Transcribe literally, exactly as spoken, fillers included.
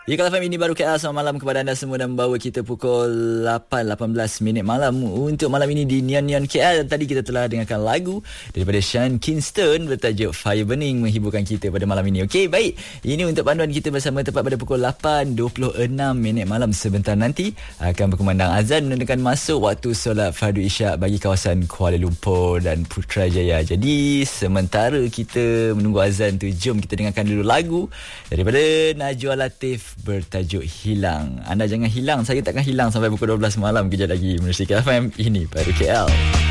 Ya, kalau F M ini baru K L. Selamat malam kepada anda semua dan membawa kita pukul lapan, lapan belas minit malam untuk malam ini di Neon Neon K L. Tadi kita telah dengarkan lagu daripada Sean Kingston bertajuk Fire Burning menghiburkan kita pada malam ini. Okey, baik. Ini untuk panduan kita bersama tepat pada pukul lapan dua puluh enam minit malam. Sebentar nanti akan berkumandang azan menandakan masuk waktu solat fardu isyak bagi kawasan Kuala Lumpur dan Putrajaya. Jadi sementara kita menunggu azan tu, jom kita dengarkan dulu lagu daripada Najwa Latif bertajuk Hilang. Anda jangan hilang, saya takkan hilang sampai pukul dua belas malam. Kejap lagi menerusi K F M, ini baru K L.